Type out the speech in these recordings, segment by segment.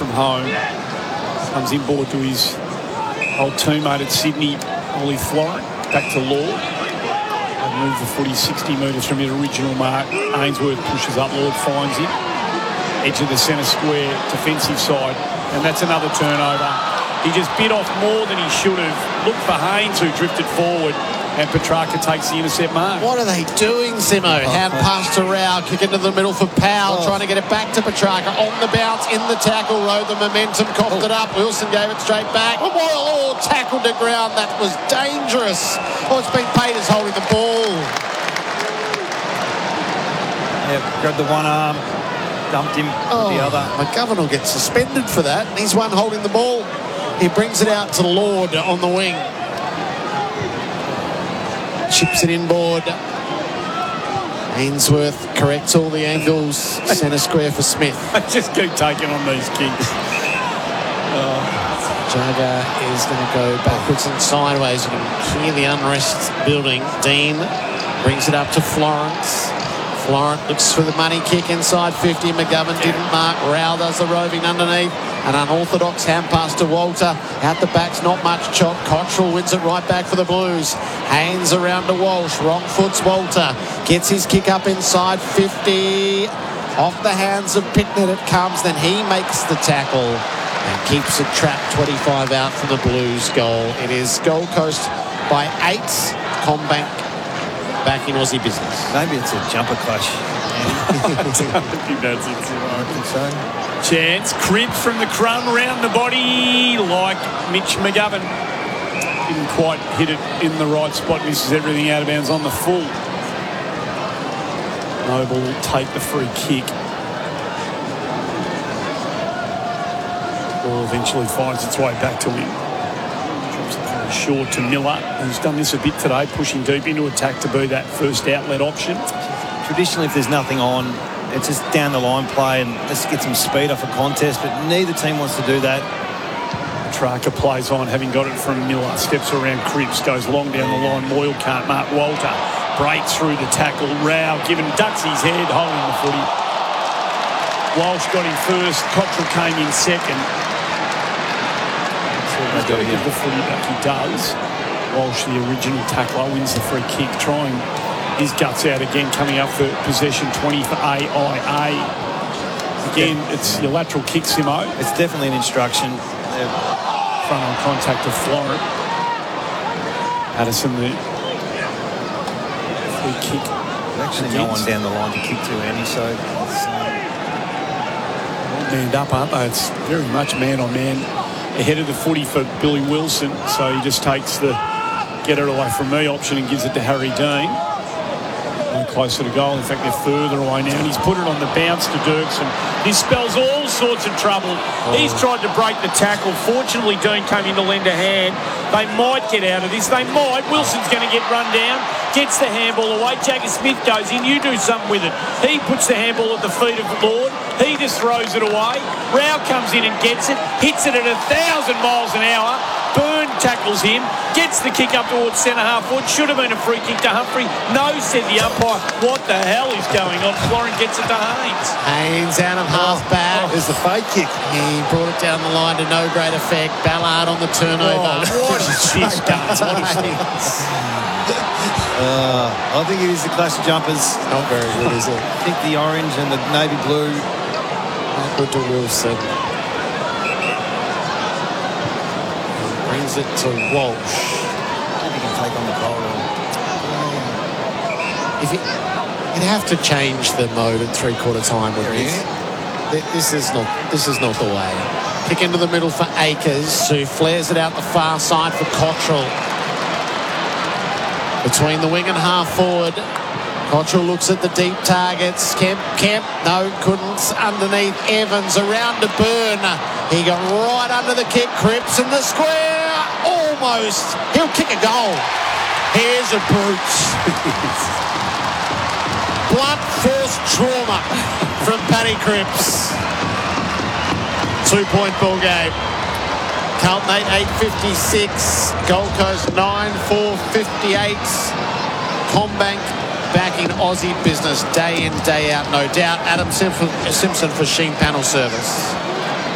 from home. Comes inboard to his old teammate at Sydney, Ollie Florent. Back to Lord. They move the footy 60 metres from his original mark. Ainsworth pushes up. Lord finds him. Edge of the centre square, defensive side. And that's another turnover. He just bit off more than he should have. Looked for Haynes, who drifted forward. And Petrarca takes the intercept mark. What are they doing, Simo? Hand pass to Rao, kick into the middle for Powell, trying to get it back to Petrarca. On the bounce, in the tackle, rode the momentum, coughed it up. Wilson gave it straight back. Oh, tackled to ground. That was dangerous. Oh, it's been paid as holding the ball. Yeah, grabbed the one arm, dumped him with the other. McGovern will get suspended for that. He's one holding the ball. He brings it out to Lord on the wing. Chips it inboard. Ainsworth corrects all the angles. Centre square for Smith. I just keep taking on these kicks. Jagger is going to go backwards and sideways. You can hear the unrest building. Dean brings it up to Florence. Florent looks for the money kick inside 50. McGovern didn't mark. Rao does the roving underneath. An unorthodox hand pass to Walter. Out the back's not much chop. Cottrell wins it right back for the Blues. Haynes around to Walsh. Wrong foot's Walter. Gets his kick up inside 50. Off the hands of Picknett it comes. Then he makes the tackle and keeps it trapped. 25 out for the Blues goal. It is Gold Coast by 8. Combank back in Aussie business. Maybe it's a jumper clash. I think that's it. I think so. Chance. Cripps from the crumb round the body like Mitch McGovern. Didn't quite hit it in the right spot. Misses everything out of bounds on the full. Noble will take the free kick. Ball eventually finds its way back to him. Drops it very short to Miller, who's done this a bit today, pushing deep into attack to be that first outlet option. Traditionally, if there's nothing on, it's just down the line play and let's get some speed off a contest, but neither team wants to do that. Petrarca plays on, having got it from Miller. Steps around Cripps, goes long down the line. Moyle can't mark Walter. Breaks through the tackle. Rao given, ducks his head, holding the footy. Walsh got him first. Cottrell came in second. So he's got to give the footy back. He does. Walsh, the original tackler, wins the free kick, trying his guts out again, coming up for possession 20 for AIA. Again, it's your lateral kick, Simo. It's definitely an instruction. Front on contact of Florent. Addison, the free kick. There's actually no one down the line to kick to, Andy, so it's, manned up, aren't they? It's very much man on man ahead of the footy for Billy Wilson, so he just takes the get it away from me option and gives it to Harry Dean. No closer to goal. In fact, they're further away now, and he's put it on the bounce to Dirksen. This spells all sorts of trouble. He's tried to break the tackle. Fortunately, Dean came in to lend a hand. They might get out of this. They might. Wilson's going to get run down. Gets the handball away. Jagger Smith goes in. You do something with it. He puts the handball at the feet of Lord. He just throws it away. Rao comes in and gets it. Hits it at 1,000 miles an hour. Byrne tackles him. Gets the kick up towards centre half forward. Should have been a free kick to Humphrey. No, said the umpire. What the hell is going on? Florent gets it to Haynes. Haynes out of half back. there's the fade kick. He brought it down the line to no great effect. Ballard on the turnover. What is this, guys? What is this? I think it is the clash of jumpers. Not very good, is it? I think the orange and the navy blue. Good to Wilson. Brings it to Walsh. Maybe he can take on the corridor. If you'd have to change the mode at three-quarter time with this is not the way. Kick into the middle for Akers, who flares it out the far side for Cottrell. Between the wing and half forward, Cottrell looks at the deep targets. Kemp, no, couldn't. Underneath Evans, around to Byrne. He got right under the kick. Cripps in the square. Almost. He'll kick a goal. Here's a brute. Blunt force trauma from Paddy Cripps. 2-point ball game. Carlton 8-8-56. Gold Coast 9-4-58. Combank back in Aussie business day in, day out, no doubt. Adam Simpson for Sheen Panel Service. Well, the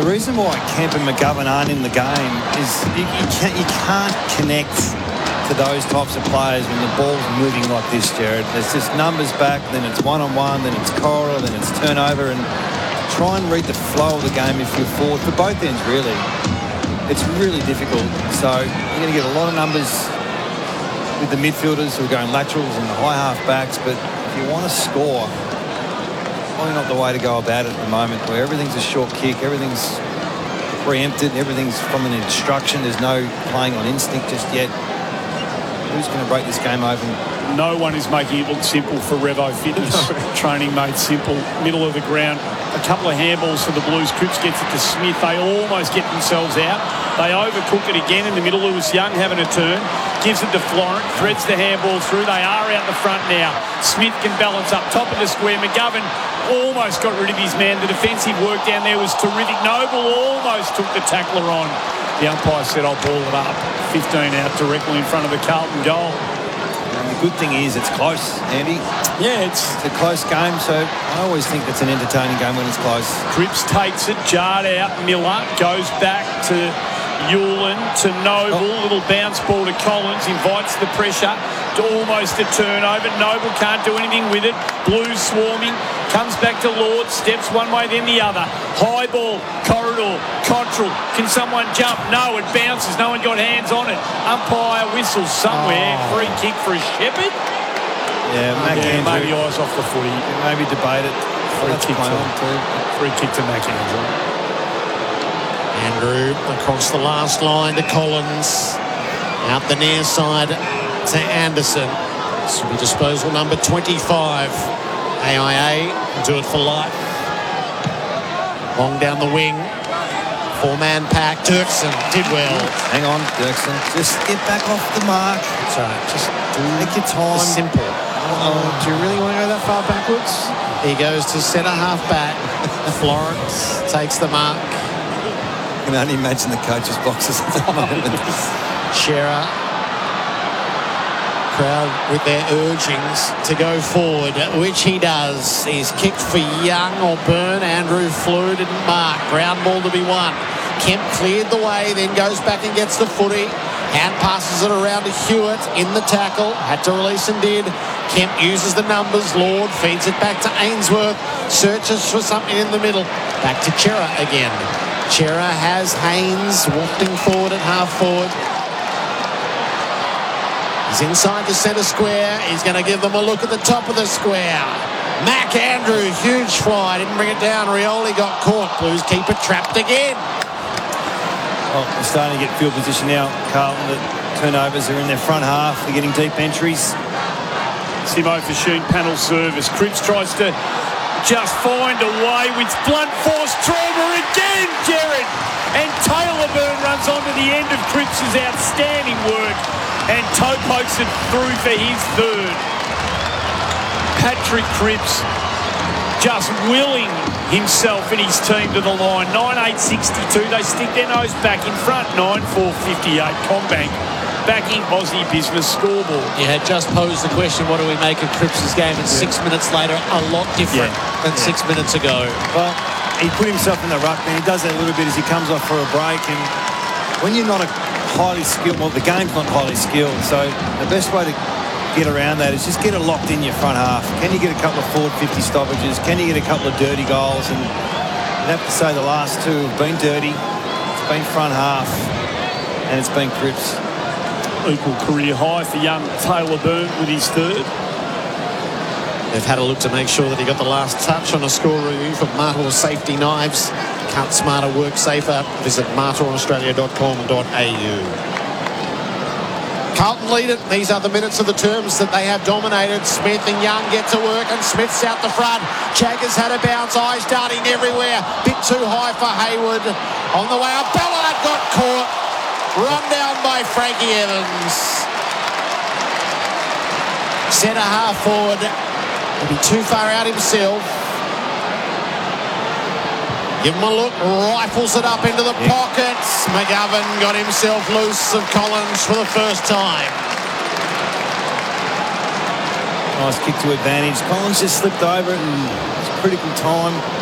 The reason why Kemp and McGovern aren't in the game is you can't connect to those types of players when the ball's moving like this, Jared. There's just numbers back, then it's one-on-one, then it's corridor, then it's turnover, and try and read the flow of the game if you're forward for both ends, really. It's really difficult. So you're going to get a lot of numbers with the midfielders who are going laterals and the high half backs, but if you want to score, probably not the way to go about it at the moment, where everything's a short kick, everything's preempted, everything's from an instruction. There's no playing on instinct just yet. Who's going to break this game open? No one is making it look simple for Revo Fitness. Training made simple. Middle of the ground. A couple of handballs for the Blues. Cripps gets it to Smith. They almost get themselves out. They overcook it again in the middle. Lewis Young having a turn. Gives it to Florent. Threads the handball through. They are out the front now. Smith can balance up top of the square. McGovern almost got rid of his man. The defensive work down there was terrific. Noble almost took the tackler on. The umpire said, I'll ball it up. 15 out directly in front of the Carlton goal. And the good thing is it's close, Andy. Yeah, it's a close game, so I always think it's an entertaining game when it's close. Cripps takes it, jarred out. Miller goes back to Hewlin, to Noble. Little bounce ball to Collins, invites the pressure to almost a turnover. Noble can't do anything with it. Blues swarming, comes back to Lord, steps one way then the other. High ball, corridor, Cottrell. Can someone jump? No, it bounces. No one got hands on it. Umpire whistles somewhere. Free kick for a Shepherd. Yeah, Andrew, maybe eyes off the footy. Maybe debate it. Free kick to Mac Andrew. Andrew across the last line to Collins. Out the near side to Anderson. This will be disposal number 25. AIA do it for life. Long down the wing. Four-man pack. Dirksen did well. Hang on, Dirksen. Just get back off the mark. That's right. Just take your time. It's simple. Do you really want to go that far backwards? He goes to centre half back. Florence takes the mark. I can only imagine the coach's boxes at the moment. Shearer. Crowd with their urgings to go forward, which he does. He's kicked for Young or Byrne. Andrew flew, didn't mark. Ground ball to be won. Kemp cleared the way, then goes back and gets the footy. Hand passes it around to Hewitt in the tackle. Had to release and did. Kemp uses the numbers. Lord feeds it back to Ainsworth. Searches for something in the middle. Back to Chera again. Chera has Haynes wafting forward at half forward. He's inside the centre square. He's going to give them a look at the top of the square. Mac Andrew, huge fly. Didn't bring it down. Rioli got caught. Blues keep it trapped again. Well, they're starting to get field position now, Carlton. The turnovers are in their front half. They're getting deep entries. Simo Fashoon panel service. Cripps tries to just find a way with blunt force trauma again, Jared. And Taylor Byrne runs onto the end of Cripps' outstanding work and toe pokes it through for his third. Patrick Cripps just willing himself and his team to the line. 9.862. They stick their nose back in front. 9.458. Combank backing Aussie Business scoreboard. You had just posed the question, what do we make of Cripps' game? And 6 minutes later, a lot different than 6 minutes ago. Well, he put himself in the ruck, and he does that a little bit as he comes off for a break. And when you're not a highly skilled, well, the game's not highly skilled, so the best way to get around that is just get it locked in your front half. Can you get a couple of forward 50 stoppages? Can you get a couple of dirty goals? And I'd have to say the last two have been dirty. It's been front half, and it's been Cripps. Equal career high for young Taylor Byrne with his third. They've had a look to make sure that he got the last touch on a score review for Martor Safety Knives. Cut smarter, work safer. Visit martoraustralia.com.au. Carlton lead it. These are the minutes of the terms that they have dominated. Smith and Young get to work, and Smith's out the front. Chagger's had a bounce, eyes darting everywhere. Bit too high for Hayward. On the way up, Ballard got caught. Run down by Frankie Evans. Centre half forward. He'll be too far out himself. Give him a look. Rifles it up into the pockets. McGovern got himself loose of Collins for the first time. Nice kick to advantage. Collins just slipped over it, and it's critical time.